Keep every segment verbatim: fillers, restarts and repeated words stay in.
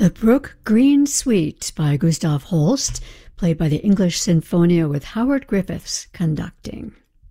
The Brook Green Suite by Gustav Holst, played by the English Sinfonia with Howard Griffiths conducting.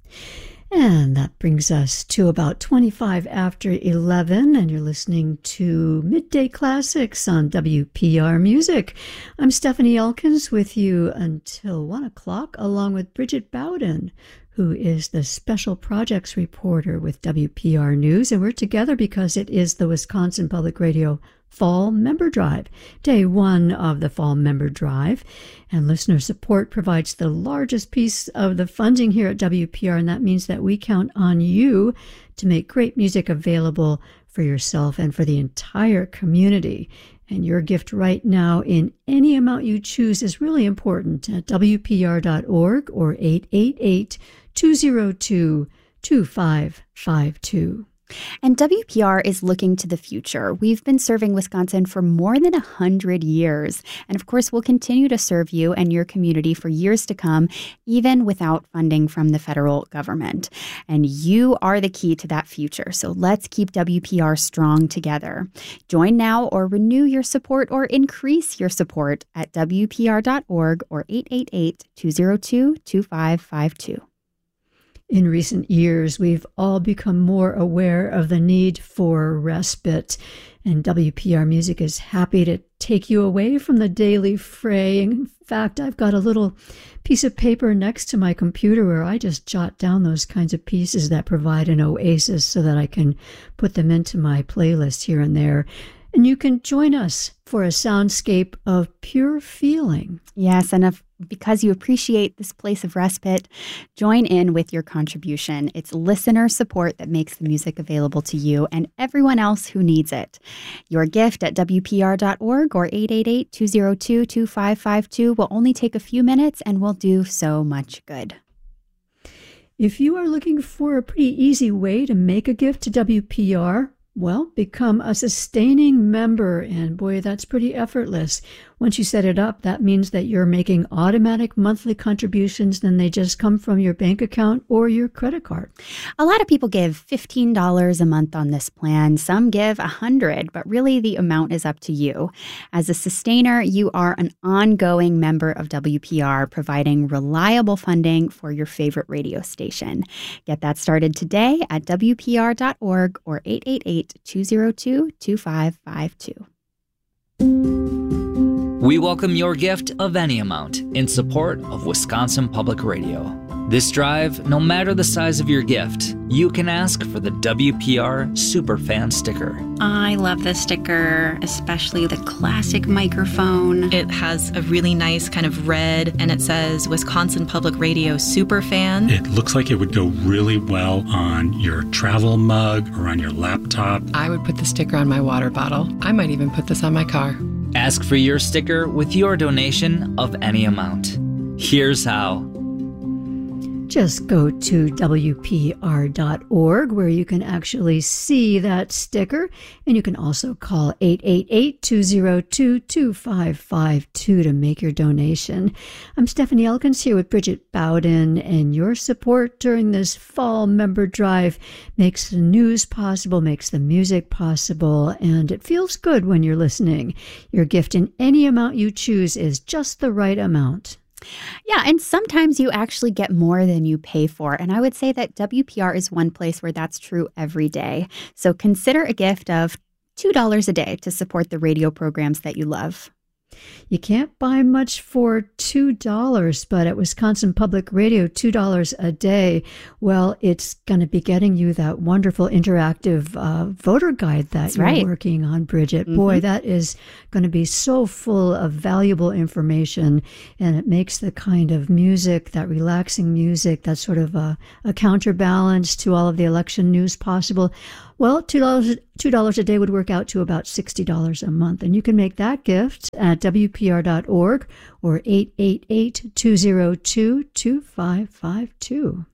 And that brings us to about twenty-five after eleven, and you're listening to Midday Classics on W P R Music. I'm Stephanie Elkins with you until one o'clock, along with Bridget Bowden, who is the Special Projects Reporter with W P R News, and we're together because it is the Wisconsin Public Radio Fall Member Drive, day one of the Fall Member Drive, and listener support provides the largest piece of the funding here at W P R, and that means that we count on you to make great music available for yourself and for the entire community. And your gift right now in any amount you choose is really important at W P R dot org or eight eight eight, two zero two, two five five two. And W P R is looking to the future. We've been serving Wisconsin for more than one hundred years. And of course, we'll continue to serve you and your community for years to come, even without funding from the federal government. And you are the key to that future. So let's keep W P R strong together. Join now or renew your support or increase your support at W P R dot org or eight eight eight, two zero two, two five five two. In recent years, we've all become more aware of the need for respite, and W P R Music is happy to take you away from the daily fray. In fact, I've got a little piece of paper next to my computer where I just jot down those kinds of pieces that provide an oasis so that I can put them into my playlist here and there. And you can join us for a soundscape of pure feeling. Yes, and if, because you appreciate this place of respite, join in with your contribution. It's listener support that makes the music available to you and everyone else who needs it. Your gift at W P R dot org or eight eight eight, two zero two, two five five two will only take a few minutes and will do so much good. If you are looking for a pretty easy way to make a gift to W P R, well, become a sustaining member, and boy, that's pretty effortless. Once you set it up, that means that you're making automatic monthly contributions, then they just come from your bank account or your credit card. A lot of people give fifteen dollars a month on this plan. Some give one hundred dollars, but really the amount is up to you. As a sustainer, you are an ongoing member of W P R, providing reliable funding for your favorite radio station. Get that started today at W P R dot org or eight eight eight, two zero two, two five five two. We welcome your gift of any amount in support of Wisconsin Public Radio. This drive, no matter the size of your gift, you can ask for the W P R Superfan sticker. I love this sticker, especially the classic microphone. It has a really nice kind of red, and it says Wisconsin Public Radio Superfan. It looks like it would go really well on your travel mug or on your laptop. I would put the sticker on my water bottle. I might even put this on my car. Ask for your sticker with your donation of any amount. Here's how. Just go to W P R dot org where you can actually see that sticker, and you can also call eight eight eight, two zero two, two five five two to make your donation. I'm Stephanie Elkins here with Bridget Bowden, and your support during this fall member drive makes the news possible, makes the music possible, and it feels good when you're listening. Your gift in any amount you choose is just the right amount. Yeah, and sometimes you actually get more than you pay for. And I would say that W P R is one place where that's true every day. So consider a gift of two dollars a day to support the radio programs that you love. You can't buy much for two dollars, but at Wisconsin Public Radio, two dollars a day, well, it's going to be getting you that wonderful interactive uh, voter guide that That's you're right. working on, Bridget. Mm-hmm. Boy, that is going to be so full of valuable information, and it makes the kind of music, that relaxing music, that sort of a, a counterbalance to all of the election news possible. Well, two dollars two dollars a day would work out to about sixty dollars a month. And you can make that gift at W P R dot org or eight eight eight, two zero two, two five five two.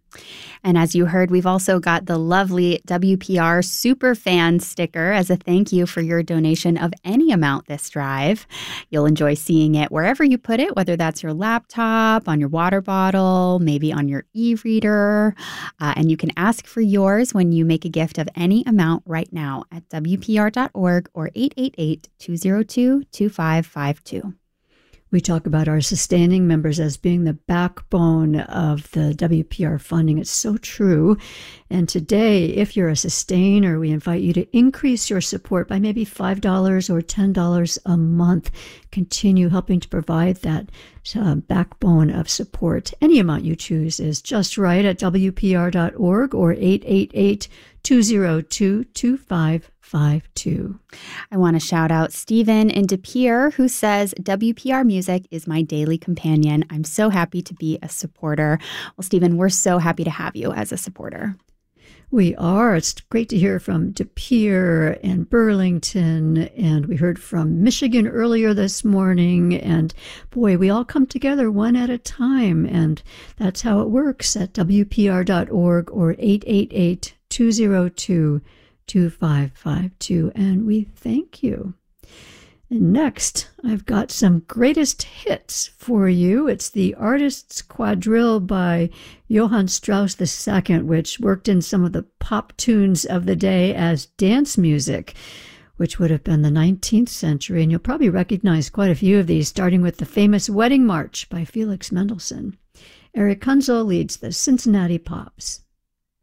And as you heard, we've also got the lovely W P R Superfan sticker as a thank you for your donation of any amount this drive. You'll enjoy seeing it wherever you put it, whether that's your laptop, on your water bottle, maybe on your e-reader. Uh, and you can ask for yours when you make a gift of any amount right now at W P R dot org or eight eight eight, two zero two, two five five two. We talk about our sustaining members as being the backbone of the W P R funding. It's so true. And today, if you're a sustainer, we invite you to increase your support by maybe five dollars or ten dollars a month. Continue helping to provide that uh, backbone of support. Any amount you choose is just right at W P R dot org or eight eight eight, two zero two, two five five two. I want to shout out Stephen in De Pere, who says, W P R music is my daily companion. I'm so happy to be a supporter. Well, Stephen, we're so happy to have you as a supporter. We are. It's great to hear from De Pere and Burlington, and we heard from Michigan earlier this morning, and boy, we all come together one at a time, and that's how it works at W P R dot org or eight eight eight, two zero two, two five five two, and we thank you. And next, I've got some greatest hits for you. It's the Artist's Quadrille by Johann Strauss the Second, which worked in some of the pop tunes of the day as dance music, which would have been the nineteenth century. And you'll probably recognize quite a few of these, starting with the famous Wedding March by Felix Mendelssohn. Eric Kunzel leads the Cincinnati Pops.